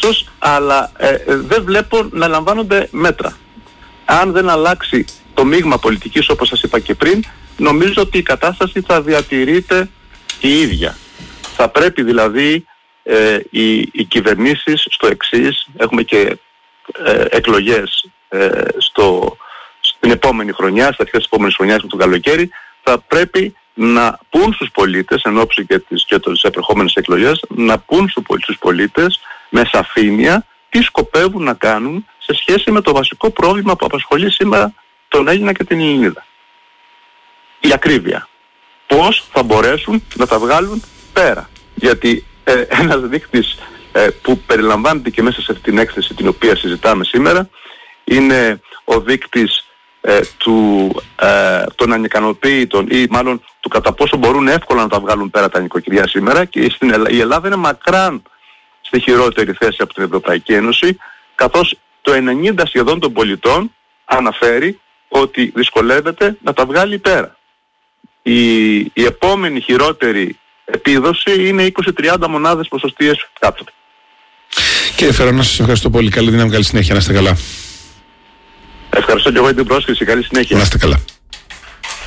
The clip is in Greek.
ίσως, αλλά δεν βλέπω να λαμβάνονται μέτρα. Αν δεν αλλάξει το μείγμα πολιτικής, όπως σας είπα και πριν, νομίζω ότι η κατάσταση θα διατηρείται η ίδια. Θα πρέπει δηλαδή οι κυβερνήσεις στο εξής, έχουμε και εκλογές στην επόμενη χρονιά, στα αρχές της επόμενης χρονιάς με το καλοκαίρι, θα πρέπει να πούν στους πολίτες, εν ώψη και τις επερχόμενες εκλογές, να πούν στους πολίτες με σαφήνεια τι σκοπεύουν να κάνουν σε σχέση με το βασικό πρόβλημα που απασχολεί σήμερα τον Έλληνα και την Ελληνίδα. Η ακρίβεια. Πώς θα μπορέσουν να τα βγάλουν πέρα. Γιατί ένας δείκτης που περιλαμβάνεται και μέσα σε αυτή την έκθεση την οποία συζητάμε σήμερα είναι ο δείκτης των ανικανοποίητων, ή μάλλον του κατά πόσο μπορούν εύκολα να τα βγάλουν πέρα τα νοικοκυριά σήμερα, και η Ελλάδα είναι μακράν στη χειρότερη θέση από την Ευρωπαϊκή Ένωση, καθώς το 90% σχεδόν των πολιτών αναφέρει ότι δυσκολεύεται να τα βγάλει πέρα. Η επόμενη χειρότερη επίδοση είναι 20-30 μονάδες ποσοστίες κάτω. Κύριε Φερόνα, σας ευχαριστώ πολύ. Καλή δύναμη, καλή συνέχεια. Να είστε καλά. Ευχαριστώ και εγώ για την πρόσκληση. Καλή συνέχεια. Να είστε καλά.